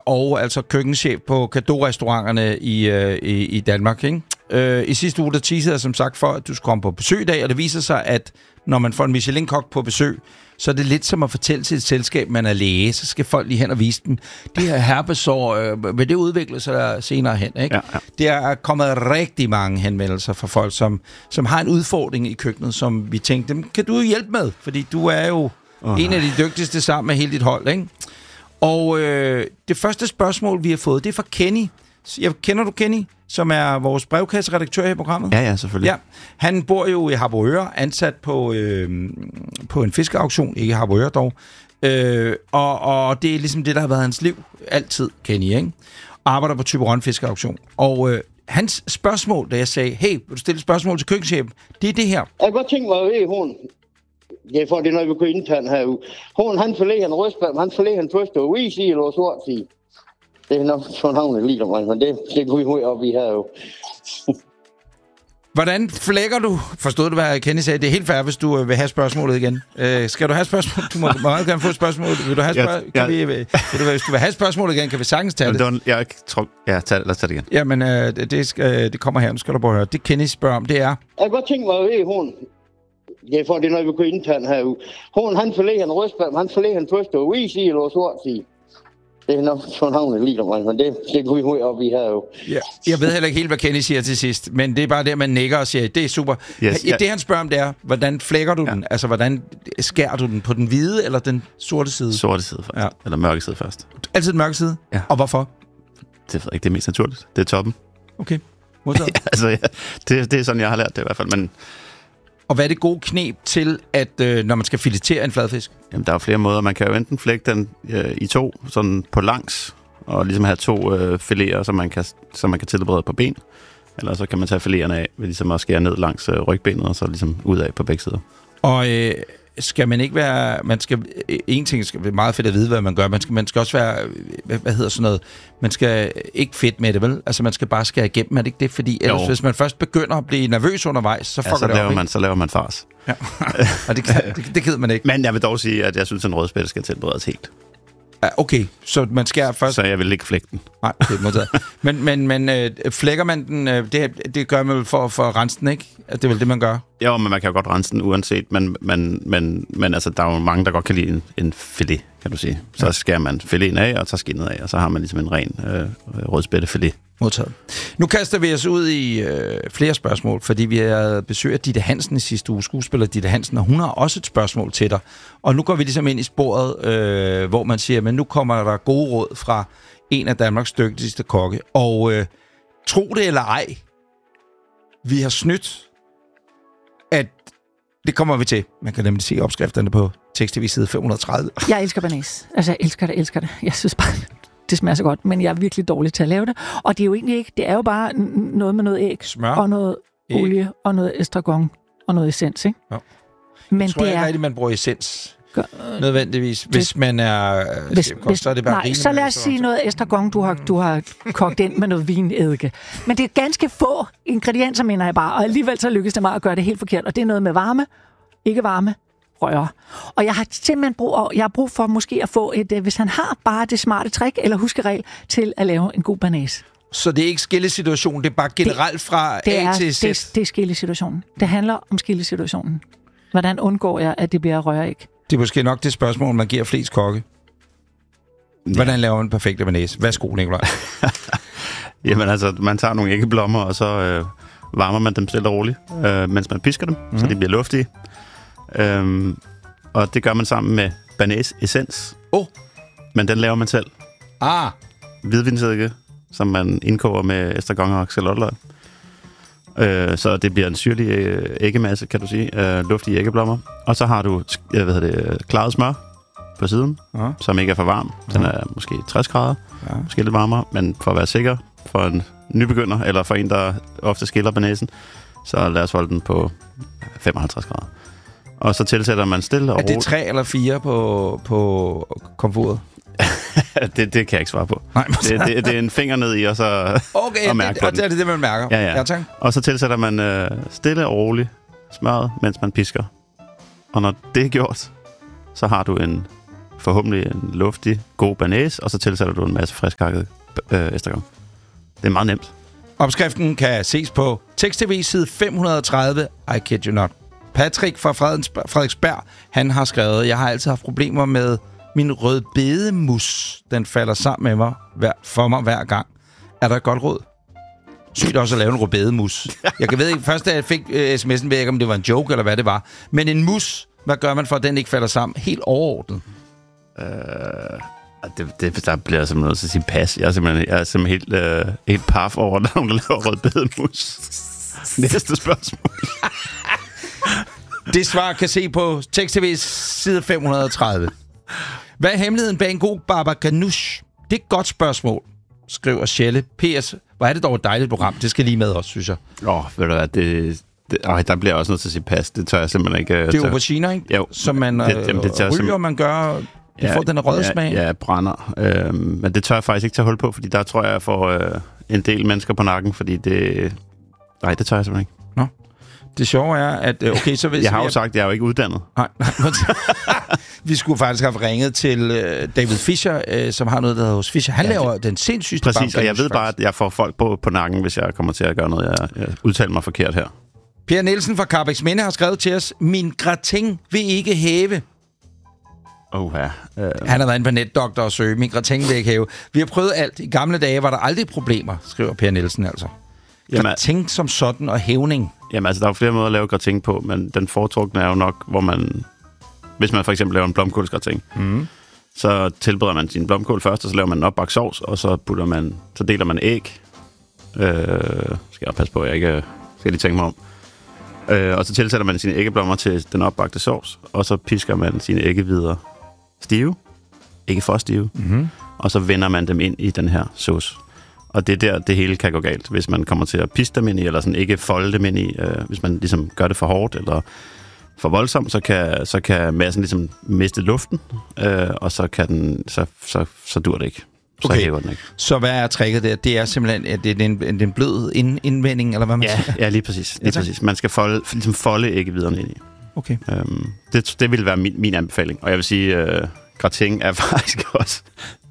og altså køkkenchef på Cadeau-restauranterne i Danmark, ikke? I sidste uge, der teasede jeg som sagt for, at du skulle komme på besøg i dag, og det viser sig, at når man får en Michelin-kok på besøg, så er det lidt som at fortælle til et selskab, man er læge. Så skal folk lige hen og vise dem, det her herpesår, vil det udvikle sig senere hen, ikke? Ja. Der er kommet rigtig mange henvendelser fra folk, som har en udfordring i køkkenet, som vi tænkte, dem kan du hjælpe med, fordi du er jo en af de dygtigste sammen med hele dit hold, ikke? Og det første spørgsmål, vi har fået, det er fra Kenny. Kender du Kenny, som er vores brevkasseredaktør her i programmet? Ja, selvfølgelig. Ja. Han bor jo i Harboøre, ansat på en fiskeauktion, ikke Harboøre dog. Og det er ligesom det, der har været hans liv altid, Kenny, ikke? Arbejder på Thyborøn fiskeauktion. Og hans spørgsmål, da jeg sagde, hey, vil du stille spørgsmål til køkkenchefen? Det er det her. Jeg kan godt tænke mig at vide, hun... Jeg får det, når vi går internt herude. Han forlægger en rødspand, han forlægger en først og vis i, eller sort i. Det er nok sådan havnet lige om mig, men det går vi højt op i her jo. Hvordan flækker du? Forstod du, hvad Kenny sagde? Det er helt fair, hvis du vil have spørgsmålet igen. Skal du have spørgsmål? Du må meget gerne få et spørgsmål. Vil du have hvis du vil have spørgsmålet igen, kan vi sagtens tage det. Jeg tror... Ja, lad os tage det igen. Jamen, det kommer her. Nu skal du bare høre. Det Kenny spørger om, det er... Jeg kan godt tænke mig at vide, hun... Jeg får det, når vi går internt herude. Han forlægger en rødspand, han forlægger en først og vis i, eller sort i. Det er nok sådan havnet lige om mig, men det går vi højt op i her jo. Ja. Jeg ved heller ikke helt, hvad Kenny siger til sidst, men det er bare det, man nikker og siger, det er super. Yes, det han spørger om, det er, hvordan flækker du den? Altså, hvordan skærer du den? På den hvide eller den sorte side? Sorte side først. Ja. Eller mørke side først. Altid den mørke side? Ja. Og hvorfor? Det ved jeg ikke, det er mest naturligt. Det er toppen. Okay. Det er sådan, jeg har lært det i hvert fald, men... Og hvad er det gode knep til, at når man skal filetere en fladfisk? Jamen, der er flere måder. Man kan jo enten flække den i to, sådan på langs, og ligesom have to fileter, som man kan tilberede på ben. Eller så kan man tage fileterne af ved ligesom at skære ned langs rygbenet, og så ligesom ud af på begge sider. Og skal man ikke være... En ting skal være meget fedt at vide, hvad man gør. Man skal også være... Hvad hedder sådan noget? Man skal ikke fedt med det, vel? Altså, man skal bare skære igennem, er det ikke det? Fordi ellers, hvis man først begynder at blive nervøs undervejs, så fucker det op, så laver man fars. Ja. Og det gider man ikke. Men jeg vil dog sige, at jeg synes, at en rødspætte skal tilberedes helt. Ja, okay, så man skærer først... Så jeg vil ikke flække den. Nej, det er modtaget. Men flækker man den... Det gør man vel for at rense den, ikke? Det er vel det, man gør? Jo, men man kan jo godt rense den uanset. Men altså, der er jo mange, der godt kan lide en filet, kan du sige. Så skærer man fileten af, og tager skinnet af, og så har man ligesom en ren rødspættefilet. Modtaget. Nu kaster vi os ud i flere spørgsmål, fordi vi har besøgt af Ditte Hansen i sidste uge, skuespiller Ditte Hansen, og hun har også et spørgsmål til dig. Og nu går vi ligesom ind i sporet, hvor man siger, men nu kommer der gode råd fra en af Danmarks dygtigste kokke. Og tro det eller ej, vi har snydt, at det kommer vi til. Man kan nemlig se opskrifterne på tekst-tv side 530. Jeg elsker bearnaise. Altså, jeg elsker det. Jeg synes bare... Det smager så godt, men jeg er virkelig dårlig til at lave det. Og det er jo egentlig ikke, det er jo bare noget med noget æg, smør, og noget olie, og noget estragon, og noget essens, ikke? Ja. Men jeg tror ikke rigtigt, man bruger essens nødvendigvis. Hvis man er... så er det bare nej, så lad os sige noget estragon, du har kogt ind med noget vinedike. Men det er ganske få ingredienser, mener jeg bare, og alligevel så lykkes det mig at gøre det helt forkert. Og det er noget med varme, ikke varme, røre. Og jeg har simpelthen brug for måske at få et, hvis han har bare det smarte trick eller huskeregel til at lave en god bearnaise. Så det er ikke skillesituationen, det er bare generelt fra A til Z? Det er skillesituationen. Det handler om skillesituationen. Hvordan undgår jeg, at det bliver røræg? Det er måske nok det spørgsmål, man giver flest kokke. Hvordan laver man en perfekt bearnaise? Værsgo, Nikolaj. Jamen altså, man tager nogle æggeblommer, og så varmer man dem stille og roligt, mens man pisker dem, så de bliver luftige. Og det gør man sammen med bearnaise essens. Men den laver man selv. Hvidvinsedike, som man indkoger med estragon og axolotl. Så det bliver en syrlig æggemasse, kan du sige. Luftige æggeblommer. Og så har du klaret smør på siden, som ikke er for varm. Den er måske 60 grader, måske lidt varmere, men for at være sikker, for en nybegynder, eller for en, der ofte skiller bearnaisen, så lad os holde den på 55 grader. Og så tilsætter man stille og roligt. Er det 3 eller 4 på komfuret? det kan jeg ikke svare på. Nej, det er en finger ned i, og så og mærke på den. Og det er det, man mærker. Ja, tak. Og så tilsætter man stille og roligt smøret, mens man pisker. Og når det er gjort, så har du en forhåbentlig en luftig, god banæs, og så tilsætter du en masse frishakket estragon. Det er meget nemt. Opskriften kan ses på Tekst-TV side 530. I kid you not. Patrick fra Frederiksberg, han har skrevet, jeg har altid haft problemer med min rødbedemus. Den falder sammen med mig for mig hver gang. Er der et godt råd? Sygt også at lave en rødbedemus. Jeg ved ikke, først da jeg fik sms'en, ved jeg ikke, om det var en joke eller hvad det var. Men en mus, hvad gør man for, at den ikke falder sammen? Helt overordnet. Der bliver simpelthen noget til at sige pas. Jeg er simpelthen helt paf over, at nogen laver rødbedemus. Næste spørgsmål. Det svar kan se på Tekst-TV's side 530. Hvad er hemmeligheden bag en god baba ganoush? Det er et godt spørgsmål, skriver Shelle. PS, hvor er det dog et dejligt program. Det skal lige med os, synes jeg. Ved du hvad, der bliver også noget til at sige pas. Det tør jeg simpelthen ikke. Det er auberginer, ikke? Jo. Som man ryger, man gør... Det får den røde smag. Ja, brænder. Men det tør jeg faktisk ikke tage hul på, fordi der tror jeg får en del mennesker på nakken, fordi det... Nej, det tør jeg simpelthen ikke. Nå. Det sjove er, at... Okay, så hvis jeg har jo sagt, at jeg er jo ikke uddannet. Nej. Vi skulle faktisk have ringet til David Fischer, som har noget, der hedder hos Fischer. Han laver den sindssygste baba. Præcis, og jeg ved bare, at jeg får folk på nakken, hvis jeg kommer til at gøre noget. Jeg udtaler mig forkert her. Per Nielsen fra Karrebæksminde har skrevet til os, min gratin vil ikke hæve. Han har været inde på netdoktor og søge. Min gratin vil ikke hæve. Vi har prøvet alt. I gamle dage var der aldrig problemer, skriver Per Nielsen altså. Gratin som sådan og hævning. Jamen altså, der er jo flere måder at lave gratin på, men den foretrukne er jo nok, hvor man... Hvis man for eksempel laver en blomkålsgratin, så tilbereder man sin blomkål først, og så laver man en opbagt sovs, og så deler man æg. Skal jeg passe på, jeg ikke skal lige tænke mig om. Og så tilsætter man sine æggeblommer til den opbagte sovs, og så pisker man sine æggehvider stive, ikke for stive, og så vender man dem ind i den her sauce. Og det er der, det hele kan gå galt, hvis man kommer til at piske dem ind i, eller sådan ikke folde dem ind i. Hvis man ligesom gør det for hårdt, eller for voldsomt, så kan massen ligesom miste luften, og så kan den, så dur det ikke. Så hæver den ikke. Så hvad er tricket der? Det er simpelthen, at det er en blød indvending, eller hvad man siger? Ja, lige præcis. Præcis. Man skal folde æggehviderne ind i. Okay. Det vil være min anbefaling. Og jeg vil sige, gratin er faktisk også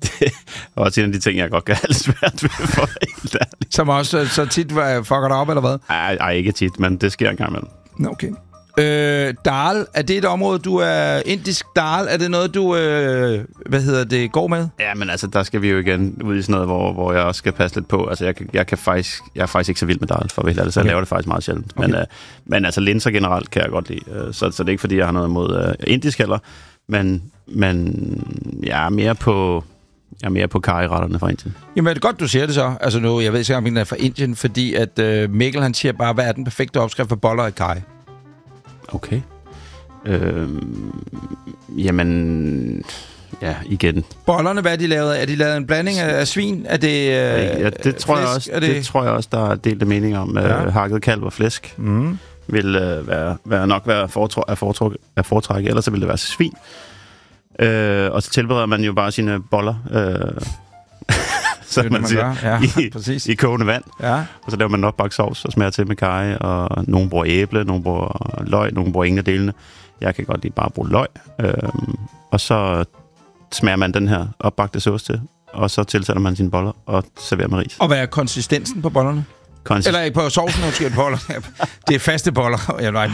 en af de ting, jeg godt kan have svært ved for helt ærligt. Som også så tit fucker dig op, eller hvad? Ej, ikke tit, men det sker engang imellem. Okay. Dal, er det et område, du er... Indisk dal, er det noget, du går med? Ja, men altså, der skal vi jo igen ud i sådan noget, hvor jeg også skal passe lidt på. Altså, jeg er faktisk ikke så vild med dal, for at være helt så jeg laver det faktisk meget sjældent. Okay. Men altså, linser generelt kan jeg godt lide. Så det er ikke, fordi jeg har noget imod indisk heller. Men jeg er mere på curryretterne fra Indien. Jamen, er det godt, du siger det så? Altså nu, jeg ved ikke, om den er fra Indien, fordi at Mikkel, han siger bare, hvad er den perfekte opskrift for boller i curry? Okay. Jamen... Ja, igen. Bollerne, hvad er de lavet af? Er de lavet en blanding af svin? Er det det tror jeg også. Det tror jeg også, der er delte meninger om. Hakket kalv og flæsk vil nok være at foretrække. Ellers så vil det være svin. Og så tilbereder man jo bare sine boller. Så man siger, i kogende vand. Ja. Og så laver man opbagt sovs og smager til med karry. Og nogen bruger æble, nogen bruger løg, nogen bruger ingen af delene. Jeg kan godt lide bare at bruge løg. Og så smager man den her opbagte sauce til. Og så tilsætter man sine boller og serverer med ris. Og hvad er konsistensen på bollerne? Eller på sovsen, måske boller. Det er faste boller.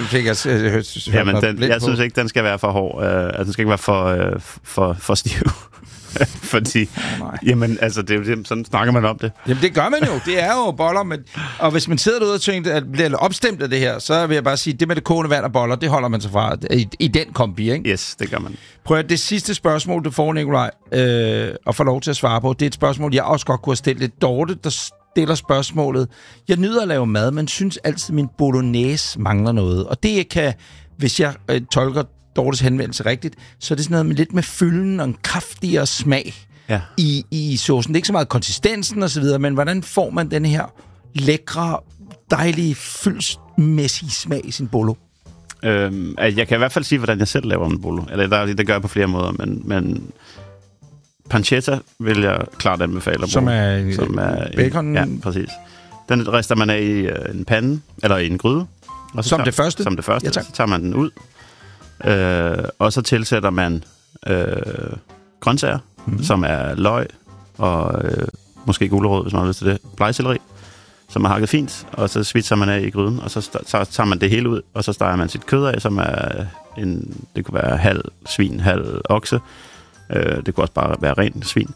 Jeg synes ikke, den skal være for hård. Den skal ikke være for stiv. Fordi, jamen, altså, det er jo det, sådan snakker man om det. Jamen, det gør man jo. Det er jo boller. Og hvis man sidder derude og tænker, at bliver opstemt af det her, så vil jeg bare sige, det med det kogende vand og boller, det holder man sig fra i den kombi, ikke? Yes, det gør man. Prøv at det sidste spørgsmål, du får, Nikolaj, og får lov til at svare på, det er et spørgsmål, jeg også godt kunne have stillet lidt. Dorte, der stiller spørgsmålet. Jeg nyder at lave mad, men synes altid, min bolognese mangler noget. Og det kan, hvis jeg tolker Dortes henvendelse rigtigt, så er det sådan noget med lidt med fylden og en kraftigere smag i saucen. Det er ikke så meget konsistensen og så videre, men hvordan får man den her lækre, dejlige, fyldsmæssige smag i sin bolo? Jeg kan i hvert fald sige, hvordan jeg selv laver en bolo. Eller det gør jeg på flere måder, men pancetta vil jeg klart anbefale. Som er bacon? Ja, præcis. Den rister man af i en pande, eller i en gryde. Og så det første? Som det første. Ja, så tager man den ud. Og så tilsætter man grøntsager, som er løg og måske gulerod, hvis man har lyst til det. Blegselleri, som er hakket fint, og så svitser man af i gryden, og så tager man det hele ud, og så steger man sit kød af, som er det kunne være halv svin, halv okse. Det kunne også bare være ren svin.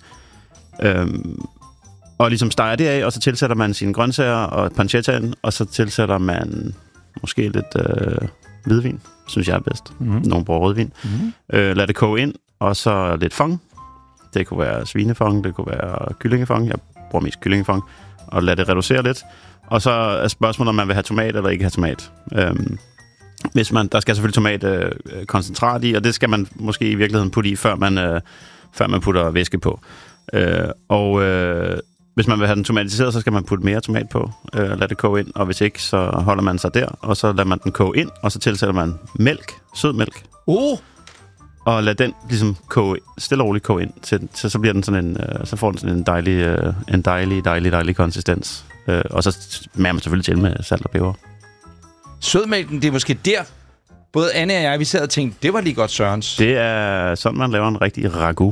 Og ligesom steger det af, og så tilsætter man sine grøntsager og pancetta, og så tilsætter man måske lidt hvidvin, synes jeg er bedst. Nogle bruger rødvin. Lad det koge ind, og så lidt fong. Det kunne være svinefong, det kunne være kyllingefong. Jeg bruger mest kyllingefong. Og lad det reducere lidt. Og så er spørgsmålet, om man vil have tomat eller ikke have tomat. Der skal selvfølgelig tomatkoncentrat i, og det skal man måske i virkeligheden putte i, før man putter væske på. Hvis man vil have den tomatiseret, så skal man putte mere tomat på. Lad det koge ind, og hvis ikke, så holder man sig der, og så lader man den koge ind, og så tilsætter man mælk, sødmælk. Og lad den ligesom stille og roligt koge ind, til så bliver den sådan så får den sådan en dejlig konsistens. Og så smager man selvfølgelig til med salt og peber. Sødmælken, det er måske der, både Anne og jeg, vi sad og tænkte, det var lige godt Sørens. Det er sådan, man laver en rigtig ragu.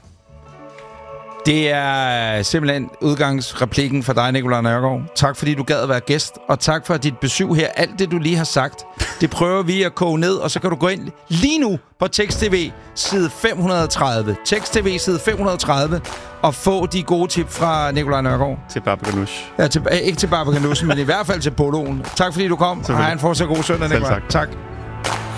Det er simpelthen udgangsreplikken for dig, Nikolaj Nørgaard. Tak, fordi du gad at være gæst, og tak for dit besøg her. Alt det, du lige har sagt, det prøver vi at koge ned, og så kan du gå ind lige nu på Tekst-TV side 530. Tekst-TV side 530, og få de gode tip fra Nikolaj Nørgaard. Til Baba Ganoush. Ja, ikke til Baba Ganoush, men i hvert fald til poloen. Tak, fordi du kom. Hej, en fortsat god søndag, Nikolaj. Tak.